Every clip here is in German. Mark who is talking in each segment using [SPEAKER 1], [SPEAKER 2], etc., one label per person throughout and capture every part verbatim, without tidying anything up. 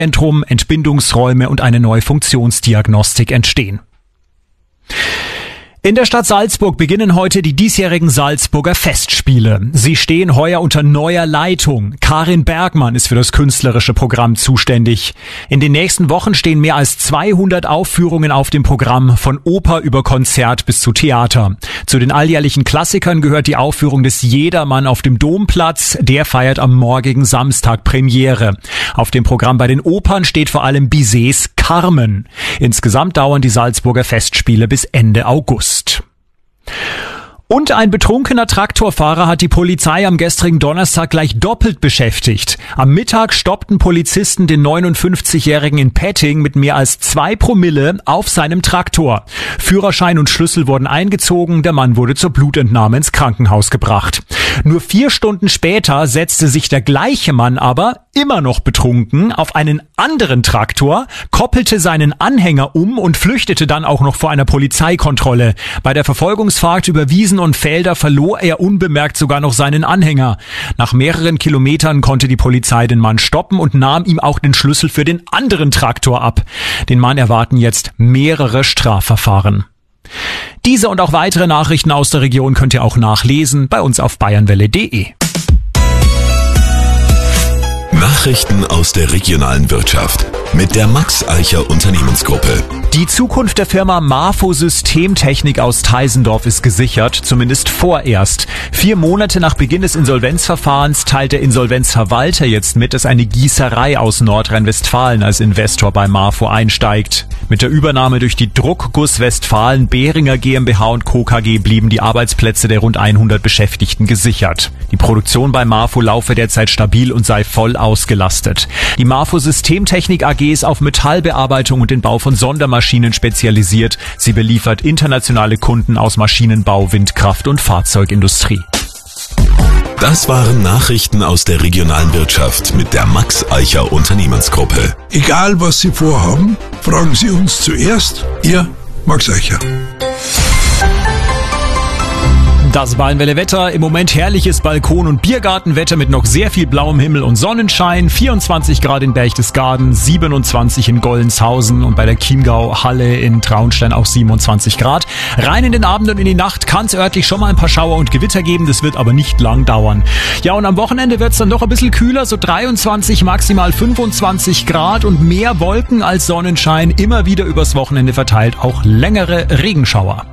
[SPEAKER 1] Zentrum, Entbindungsräume und eine neue Funktionsdiagnostik entstehen. In der Stadt Salzburg beginnen heute die diesjährigen Salzburger Festspiele. Sie stehen heuer unter neuer Leitung. Karin Bergmann ist für das künstlerische Programm zuständig. In den nächsten Wochen stehen mehr als zweihundert Aufführungen auf dem Programm, von Oper über Konzert bis zu Theater. Zu den alljährlichen Klassikern gehört die Aufführung des Jedermann auf dem Domplatz. Der feiert am morgigen Samstag Premiere. Auf dem Programm bei den Opern steht vor allem Bizets Carmen. Insgesamt dauern die Salzburger Festspiele bis Ende August. Und ein betrunkener Traktorfahrer hat die Polizei am gestrigen Donnerstag gleich doppelt beschäftigt. Am Mittag stoppten Polizisten den neunundfünfzigjährigen in Petting mit mehr als zwei Promille auf seinem Traktor. Führerschein und Schlüssel wurden eingezogen, der Mann wurde zur Blutentnahme ins Krankenhaus gebracht. Nur vier Stunden später setzte sich der gleiche Mann aber, immer noch betrunken, auf einen anderen Traktor, koppelte seinen Anhänger um und flüchtete dann auch noch vor einer Polizeikontrolle. Bei der Verfolgungsfahrt über Wiesen und Felder verlor er unbemerkt sogar noch seinen Anhänger. Nach mehreren Kilometern konnte die Polizei den Mann stoppen und nahm ihm auch den Schlüssel für den anderen Traktor ab. Den Mann erwarten jetzt mehrere Strafverfahren. Diese und auch weitere Nachrichten aus der Region könnt ihr auch nachlesen bei uns auf bayernwelle punkt de.
[SPEAKER 2] Nachrichten aus der regionalen Wirtschaft mit der Max Eicher Unternehmensgruppe.
[SPEAKER 1] Die Zukunft der Firma Marfo Systemtechnik aus Teisendorf ist gesichert, zumindest vorerst. Vier Monate nach Beginn des Insolvenzverfahrens teilt der Insolvenzverwalter jetzt mit, dass eine Gießerei aus Nordrhein-Westfalen als Investor bei Marfo einsteigt. Mit der Übernahme durch die Druckguss Westfalen Behringer GmbH und Co. K G blieben die Arbeitsplätze der rund hundert Beschäftigten gesichert. Die Produktion bei Marfo laufe derzeit stabil und sei voll ausgelastet. Die Marfo Systemtechnik A G ist auf Metallbearbeitung und den Bau von Sondermaschinen spezialisiert. Sie beliefert internationale Kunden aus Maschinenbau, Windkraft und Fahrzeugindustrie.
[SPEAKER 2] Das waren Nachrichten aus der regionalen Wirtschaft mit der Max Eicher Unternehmensgruppe.
[SPEAKER 3] Egal was Sie vorhaben, fragen Sie uns zuerst. Ihr Max Eicher.
[SPEAKER 1] Das Bayernwelle Wetter, im Moment herrliches Balkon- und Biergartenwetter mit noch sehr viel blauem Himmel und Sonnenschein, vierundzwanzig Grad in Berchtesgaden, siebenundzwanzig in Gollenshausen und bei der Chiemgau Halle in Traunstein auch siebenundzwanzig Grad. Rein in den Abend und in die Nacht kann es örtlich schon mal ein paar Schauer und Gewitter geben, das wird aber nicht lang dauern. Ja, und am Wochenende wird es dann doch ein bisschen kühler, so dreiundzwanzig, maximal fünfundzwanzig Grad und mehr Wolken als Sonnenschein, immer wieder übers Wochenende verteilt, auch längere Regenschauer.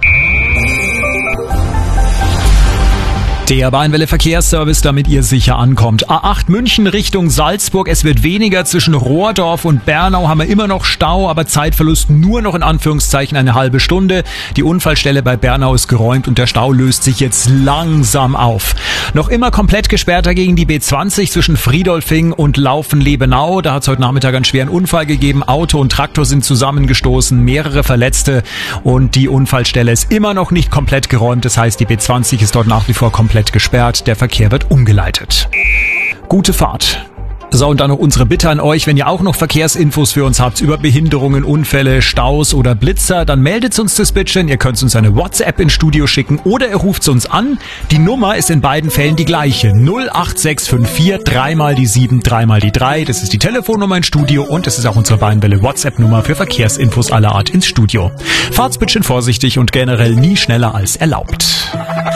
[SPEAKER 1] Der Bayernwelle Verkehrsservice, damit ihr sicher ankommt. A acht München Richtung Salzburg. Es wird weniger. Zwischen Rohrdorf und Bernau haben wir immer noch Stau, aber Zeitverlust nur noch in Anführungszeichen eine halbe Stunde. Die Unfallstelle bei Bernau ist geräumt und der Stau löst sich jetzt langsam auf. Noch immer komplett gesperrt dagegen die B zwanzig zwischen Friedolfing und Laufen-Lebenau. Da hat es heute Nachmittag einen schweren Unfall gegeben. Auto und Traktor sind zusammengestoßen, mehrere Verletzte und die Unfallstelle ist immer noch nicht komplett geräumt. Das heißt, die B zwanzig ist dort nach wie vor komplett gesperrt, der Verkehr wird umgeleitet. Gute Fahrt. So, und dann noch unsere Bitte an euch, wenn ihr auch noch Verkehrsinfos für uns habt über Behinderungen, Unfälle, Staus oder Blitzer, dann meldet uns das bitte. Ihr könnt uns eine WhatsApp ins Studio schicken oder ihr ruft uns an. Die Nummer ist in beiden Fällen die gleiche. null acht sechs fünf vier, dreimal die sieben, dreimal die drei. Das ist die Telefonnummer ins Studio und das ist auch unsere Bayernwelle WhatsApp-Nummer für Verkehrsinfos aller Art ins Studio. Fahrt's bitte vorsichtig und generell nie schneller als erlaubt.